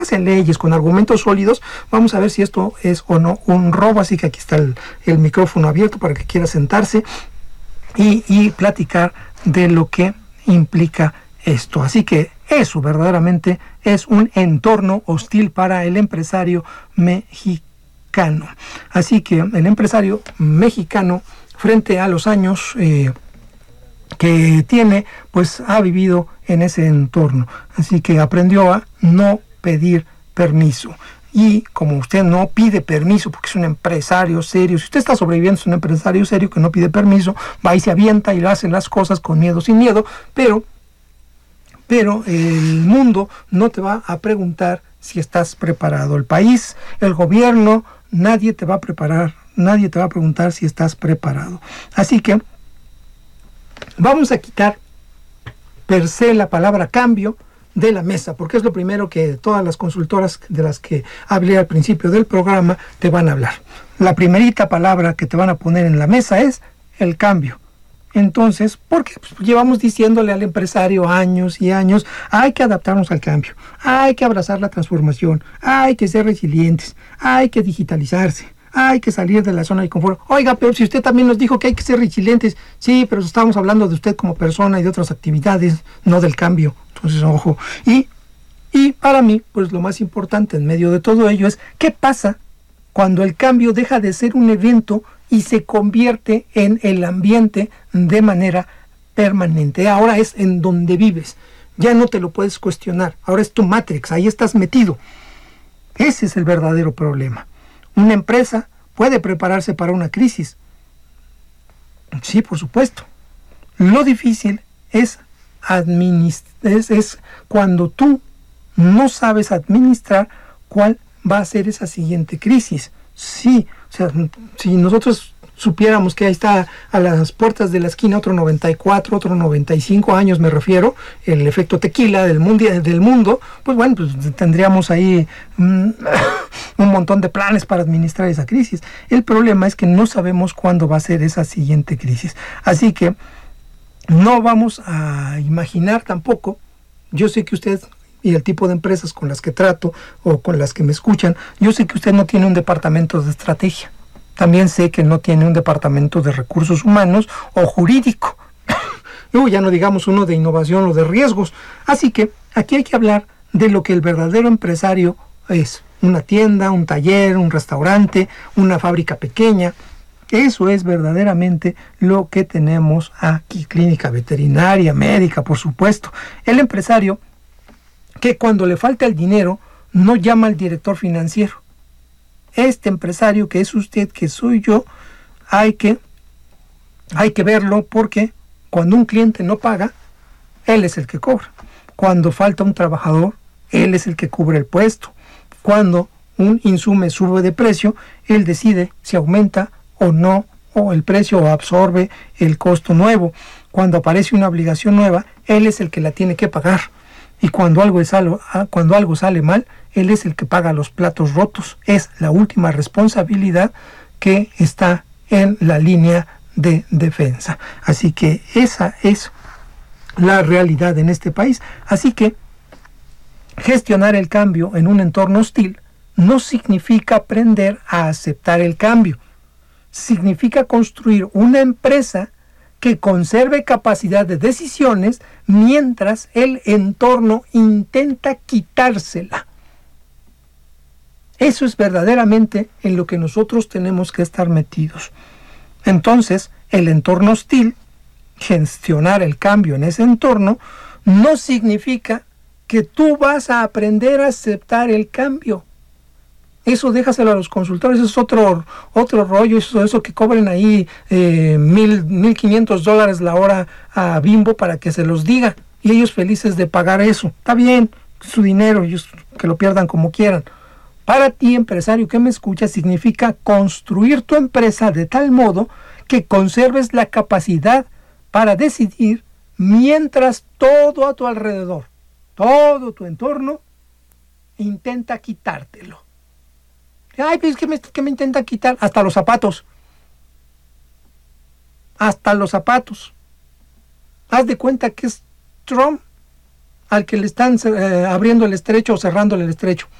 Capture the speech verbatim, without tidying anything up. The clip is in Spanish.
en leyes, con argumentos sólidos, vamos a ver si esto es o no un robo. Así que aquí está el, el micrófono abierto para que quiera sentarse y, y platicar de lo que implica esto. Así que eso verdaderamente es un entorno hostil para el empresario mexicano. Así que el empresario mexicano, frente a los años eh, que tiene, pues ha vivido en ese entorno. Así que aprendió a no pedir permiso. Y como usted no pide permiso porque es un empresario serio, si usted está sobreviviendo, es un empresario serio que no pide permiso, va y se avienta y hace las cosas con miedo, sin miedo, pero, pero el mundo no te va a preguntar si estás preparado. El país, el gobierno, nadie te va a preparar, nadie te va a preguntar si estás preparado. Así que vamos a quitar per se la palabra cambio de la mesa, porque es lo primero que todas las consultoras de las que hablé al principio del programa te van a hablar. La primerita palabra que te van a poner en la mesa es el cambio. Entonces, porque pues, llevamos diciéndole al empresario años y años, hay que adaptarnos al cambio, hay que abrazar la transformación, hay que ser resilientes, hay que digitalizarse, hay que salir de la zona de confort. Oiga, pero si usted también nos dijo que hay que ser resilientes, sí, pero estamos hablando de usted como persona y de otras actividades, no del cambio. Entonces, ojo. Y, y para mí, pues lo más importante en medio de todo ello es, ¿qué pasa cuando el cambio deja de ser un evento y se convierte en el ambiente de manera permanente? Ahora es en donde vives. Ya no te lo puedes cuestionar. Ahora es tu Matrix, ahí estás metido. Ese es el verdadero problema. Una empresa puede prepararse para una crisis. Sí, por supuesto. Lo difícil es administrar, es, es cuando tú no sabes administrar cuál va a ser esa siguiente crisis. Sí, o sea, si nosotros supiéramos que ahí está a las puertas de la esquina otro noventa y cuatro, otro noventa y cinco años, me refiero, el efecto tequila del, mundial, del mundo, pues bueno, pues tendríamos ahí um, un montón de planes para administrar esa crisis. El problema es que no sabemos cuándo va a ser esa siguiente crisis. Así que no vamos a imaginar tampoco, yo sé que usted y el tipo de empresas con las que trato o con las que me escuchan, yo sé que usted no tiene un departamento de estrategia. También sé que no tiene un departamento de recursos humanos o jurídico. Luego ya no digamos uno de innovación o de riesgos. Así que aquí hay que hablar de lo que el verdadero empresario es. Una tienda, un taller, un restaurante, una fábrica pequeña. Eso es verdaderamente lo que tenemos aquí. Clínica veterinaria, médica, por supuesto. El empresario que cuando le falta el dinero no llama al director financiero. Este empresario que es usted, que soy yo, hay que, hay que verlo, porque cuando un cliente no paga, él es el que cobra. Cuando falta un trabajador, él es el que cubre el puesto. Cuando un insumo sube de precio, él decide si aumenta o no, o el precio o absorbe el costo nuevo. Cuando aparece una obligación nueva, él es el que la tiene que pagar. Y cuando algo, es algo, cuando algo sale mal, él es el que paga los platos rotos. Es la última responsabilidad que está en la línea de defensa. Así que esa es la realidad en este país. Así que gestionar el cambio en un entorno hostil no significa aprender a aceptar el cambio. Significa construir una empresa que conserve capacidad de decisiones mientras el entorno intenta quitársela. Eso es verdaderamente en lo que nosotros tenemos que estar metidos. Entonces, el entorno hostil, gestionar el cambio en ese entorno, no significa que tú vas a aprender a aceptar el cambio. Eso déjaselo a los consultores, eso es otro, otro rollo, eso, eso que cobren ahí eh, mil, mil quinientos dólares la hora a Bimbo para que se los diga, y ellos felices de pagar eso. Está bien, su dinero, ellos que lo pierdan como quieran. Para ti, empresario que me escucha, significa construir tu empresa de tal modo que conserves la capacidad para decidir mientras todo a tu alrededor, todo tu entorno, intenta quitártelo. Ay, pues que me, que me intenta quitar hasta los zapatos. Hasta los zapatos. Haz de cuenta que es Trump. al que le están eh, abriendo el estrecho o cerrándole el estrecho.